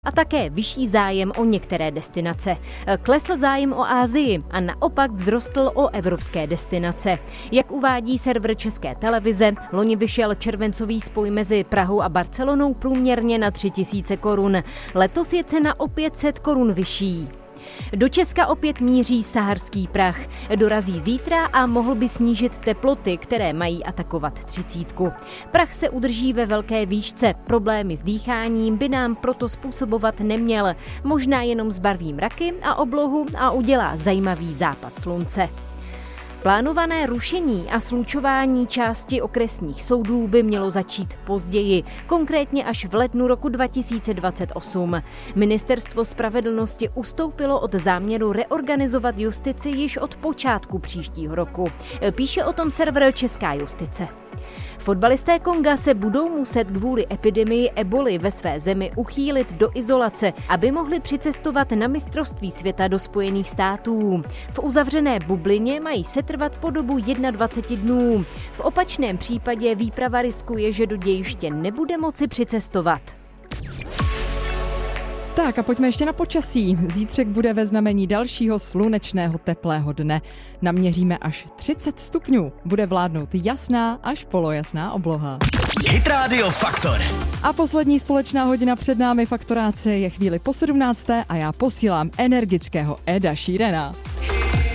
a také vyšší zájem o některé destinace. Klesl zájem o Asii a naopak vzrostl o evropské destinace. Jak uvádí server České televize, loni vyšel červencový spoj mezi Prahou a Barcelonou průměrně na 3 000 korun. Letos je cena o 500 korun vyšší. Do Česka opět míří saharský prach. Dorazí zítra a mohl by snížit teploty, které mají atakovat 30. Prach se udrží ve velké výšce. Problémy s dýcháním by nám proto způsobovat neměl. Možná jenom zbarví mraky a oblohu a udělá zajímavý západ slunce. Plánované rušení a slučování části okresních soudů by mělo začít později, konkrétně až v lednu roku 2028. Ministerstvo spravedlnosti ustoupilo od záměru reorganizovat justici již od počátku příštího roku. Píše o tom server Česká justice. Fotbalisté Konga se budou muset kvůli epidemii eboly ve své zemi uchýlit do izolace, aby mohli přicestovat na mistrovství světa do Spojených států. V uzavřené bublině mají setrvat po dobu 21 dnů. V opačném případě výprava riskuje, že do dějiště nebude moci přicestovat. Tak a pojďme ještě na počasí. Zítřek bude ve znamení dalšího slunečného teplého dne. Naměříme až 30 stupňů. Bude vládnout jasná až polojasná obloha. Hit Radio Faktor. A poslední společná hodina před námi Faktoráce je chvíli po 17. a já posílám energického Eda Sheerana.